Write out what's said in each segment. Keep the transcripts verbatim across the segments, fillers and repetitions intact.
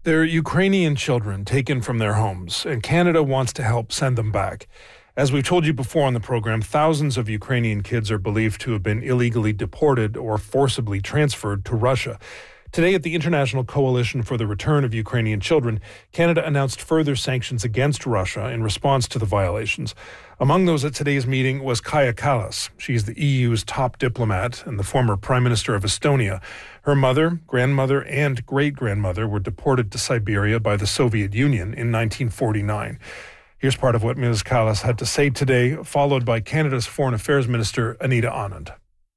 They're Ukrainian children taken from their homes, and Canada wants to help send them back. As we've told you before on the program, thousands of Ukrainian kids are believed to have been illegally deported or forcibly transferred to Russia. Today at the International Coalition for the Return of Ukrainian Children, Canada announced further sanctions against Russia in response to the violations. Among those at today's meeting was Kaja Kallas. She's the E U's top diplomat and the former Prime Minister of Estonia. Her mother, grandmother, and great-grandmother were deported to Siberia by the Soviet Union in nineteen forty-nine. Here's part of what Miz Kallas had to say today, followed by Canada's Foreign Affairs Minister, Anita Anand.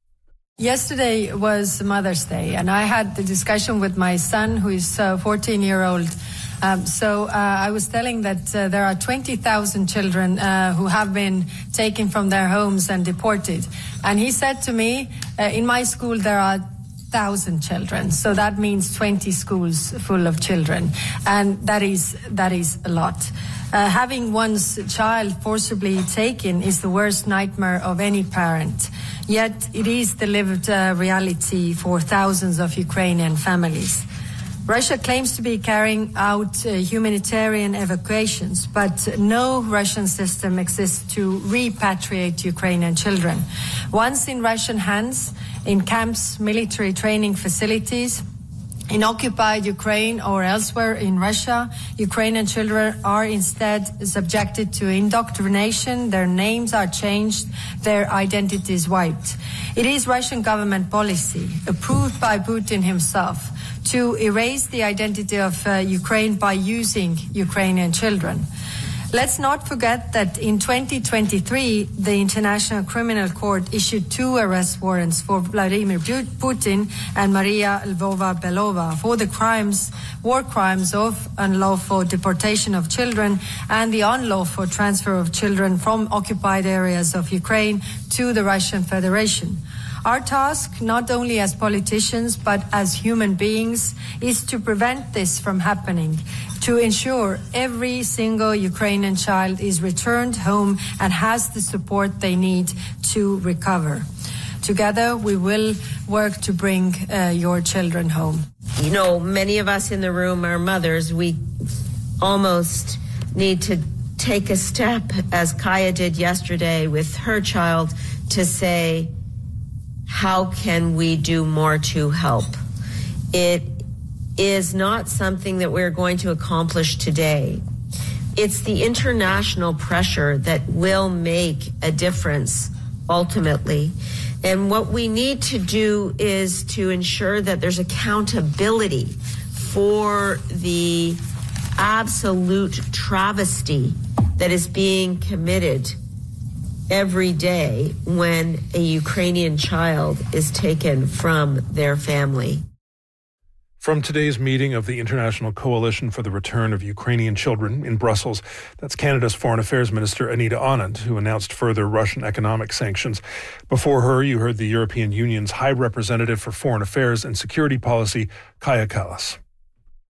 Yesterday was Mother's Day, and I had the discussion with my son, who is a fourteen-year-old. Um, so uh, I was telling that uh, there are twenty thousand children uh, who have been taken from their homes and deported. And he said to me, uh, in my school there are one thousand children. So that means twenty schools full of children. And that is that is a lot. Uh, having one's child forcibly taken is the worst nightmare of any parent. Yet it is the lived uh, reality for thousands of Ukrainian families. Russia claims to be carrying out uh, humanitarian evacuations, but no Russian system exists to repatriate Ukrainian children. Once in Russian hands, in camps, military training facilities, in occupied Ukraine or elsewhere in Russia, Ukrainian children are instead subjected to indoctrination, their names are changed, their identity is wiped. It is Russian government policy, approved by Putin himself, to erase the identity of uh, Ukraine by using Ukrainian children. Let's not forget that in twenty twenty-three, the International Criminal Court issued two arrest warrants for Vladimir Putin and Maria Lvova-Belova for the crimes, war crimes of unlawful deportation of children and the unlawful transfer of children from occupied areas of Ukraine to the Russian Federation. Our task, not only as politicians, but as human beings, is to prevent this from happening, to ensure every single Ukrainian child is returned home and has the support they need to recover. Together, we will work to bring uh, your children home. You know, many of us in the room are mothers. We almost need to take a step, as Kaja did yesterday with her child, to say, how can we do more to help? It is not something that we're going to accomplish today. It's the international pressure that will make a difference ultimately. And what we need to do is to ensure that there's accountability for the absolute travesty that is being committed every day when a Ukrainian child is taken from their family. From today's meeting of the International Coalition for the Return of Ukrainian Children in Brussels, that's Canada's Foreign Affairs Minister Anita Anand, who announced further Russian economic sanctions. Before her, you heard the European Union's High Representative for Foreign Affairs and Security Policy, Kaja Kallas.